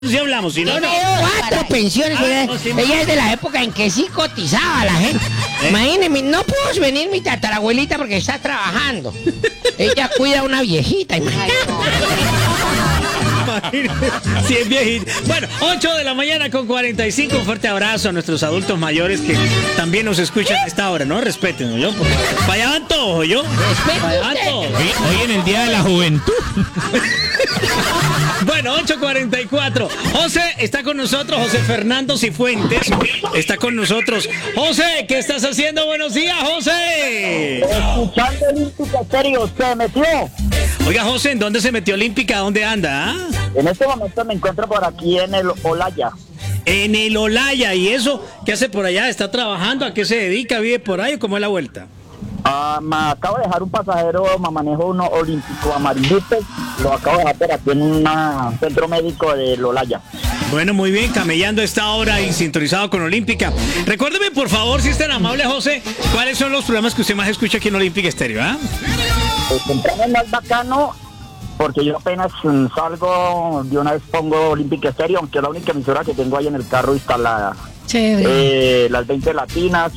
Sí hablamos, si no, no. 4 pensiones. no, sí, Ella es de la época en que sí cotizaba la gente. Imagínense, no pudo venir mi tatarabuelita porque está trabajando. Ella cuida a una viejita. Sí, es viejito. Bueno, 8 de la mañana con 45. Un fuerte abrazo a nuestros adultos mayores que también nos escuchan a esta hora, ¿no? Respétenos, ¿yo? Porque para allá van todos, ¿yo? Para allá van todos. Hoy en el Día de la Juventud. Bueno, 8:44. José está con nosotros, José Fernando Cifuentes está con nosotros. José, ¿qué estás haciendo? Buenos días, José. Escuchando Olímpica Estéreo, se metió. Oiga, José, ¿en dónde se metió Olímpica? ¿Dónde anda? En este momento me encuentro por aquí en el Olaya. En el Olaya. ¿Y eso qué hace por allá? ¿Está trabajando? ¿A qué se dedica? ¿Vive por ahí o cómo es la vuelta? Me acabo de dejar un pasajero, me manejo uno olímpico amarillito, lo acabo de dejar por aquí en un centro médico del Olaya. Bueno, muy bien, camellando esta hora y sintonizado con Olímpica. Recuérdeme, por favor, si es tan amable, José, ¿cuáles son los programas que usted más escucha aquí en Olímpica Estéreo? El temprano es más bacano, porque yo apenas salgo, de una vez pongo Olímpica Estéreo, aunque es la única emisora que tengo ahí en el carro instalada. Las 20 latinas,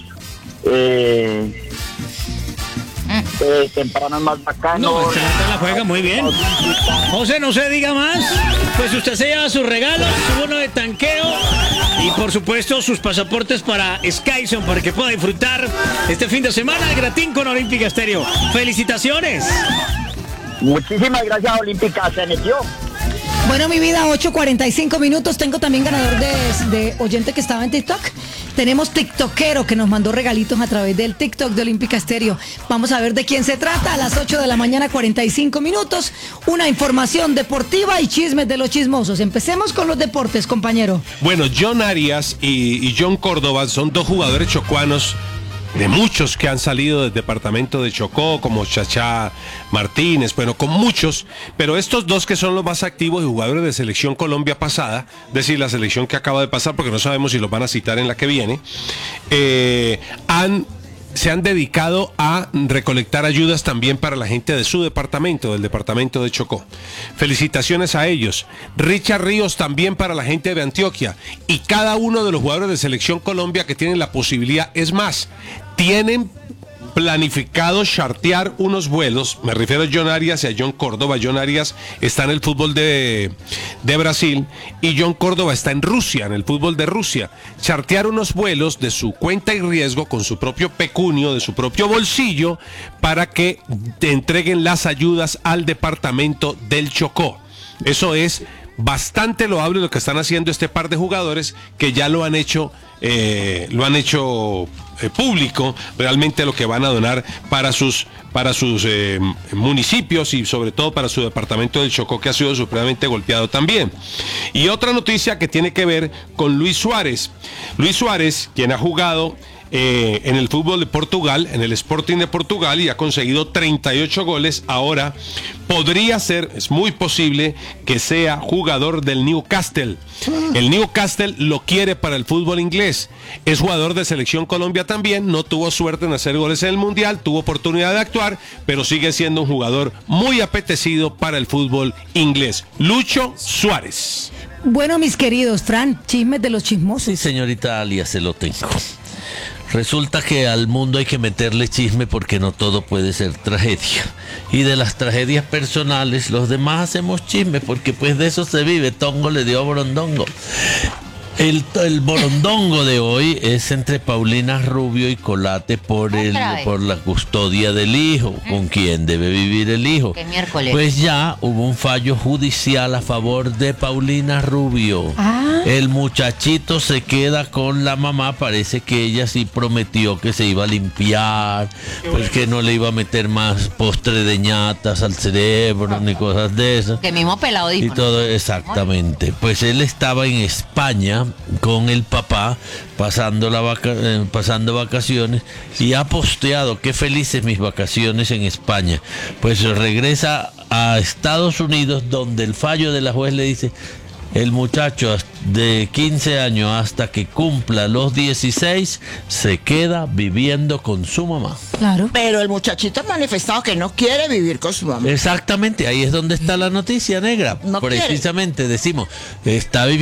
temprano es más bacano. No, usted la juega muy bien. José, no se diga más. Pues usted se lleva sus regalos, su bono de tanqueo y por supuesto sus pasaportes para Skyson para que pueda disfrutar este fin de semana de gratín con Olímpica Estéreo. ¡Felicitaciones! Muchísimas gracias, Olímpica, se metió. Bueno, mi vida, 8:45 minutos. Tengo también ganador de oyente que estaba en TikTok. Tenemos tiktokero que nos mandó regalitos a través del TikTok de Olímpica Estéreo. Vamos a ver de quién se trata. A las 8 de la mañana, 45 minutos. Una información deportiva y chismes de los chismosos. Empecemos con los deportes, compañero. Bueno, John Arias y John Córdoba son dos jugadores chocuanos de muchos que han salido del departamento de Chocó, como Chachá Martínez, bueno, con muchos, pero estos dos que son los más activos y jugadores de selección Colombia pasada, es decir, la selección que acaba de pasar, porque no sabemos si los van a citar en la que viene, se han dedicado a recolectar ayudas también para la gente de su departamento, del departamento de Chocó. Felicitaciones a ellos. Richard Ríos también para la gente de Antioquia. Y cada uno de los jugadores de Selección Colombia que tienen la posibilidad, es más, tienen planificado chartear unos vuelos, me refiero a John Arias y a John Córdoba. John Arias está en el fútbol de Brasil y John Córdoba está en Rusia, en el fútbol de Rusia. Chartear unos vuelos de su cuenta y riesgo, con su propio pecunio, de su propio bolsillo, para que te entreguen las ayudas al departamento del Chocó. Eso es bastante loable lo que están haciendo este par de jugadores que ya lo han hecho público, realmente lo que van a donar para sus municipios y sobre todo para su departamento del Chocó, que ha sido supremamente golpeado también. Y otra noticia que tiene que ver con Luis Suárez. Luis Suárez, quien ha jugado en el fútbol de Portugal, en el Sporting de Portugal, y ha conseguido 38 goles, ahora podría ser, es muy posible, que sea jugador del Newcastle. El Newcastle lo quiere para el fútbol inglés. Es jugador de Selección Colombia también, no tuvo suerte en hacer goles en el Mundial, tuvo oportunidad de actuar, pero sigue siendo un jugador muy apetecido para el fútbol inglés. Lucho Suárez. Bueno, mis queridos, Fran, chismes de los chismosos. Sí, señorita Alia, se lo tengo. Resulta que al mundo hay que meterle chisme porque no todo puede ser tragedia. Y de las tragedias personales, los demás hacemos chisme porque pues de eso se vive. Tongo le dio a Borondongo. El borondongo de hoy es entre Paulina Rubio y Colate por la custodia del hijo. ¿Con quién debe vivir el hijo? ¿Qué miércoles? Pues ya hubo un fallo judicial a favor de Paulina Rubio. El muchachito se queda con la mamá. Parece que ella sí prometió que se iba a limpiar, pues que no le iba a meter más postre de ñatas al cerebro ni cosas de esas. Que mismo pelado dijo. Y todo, exactamente. Pues él estaba en España con el papá pasando vacaciones y ha posteado: qué felices mis vacaciones en España. Pues regresa a Estados Unidos, donde el fallo de la juez le dice: el muchacho de 15 años hasta que cumpla los 16 se queda viviendo con su mamá. Claro. Pero el muchachito ha manifestado que no quiere vivir con su mamá. Exactamente, ahí es donde está la noticia negra. No quiere. Precisamente decimos, está viviendo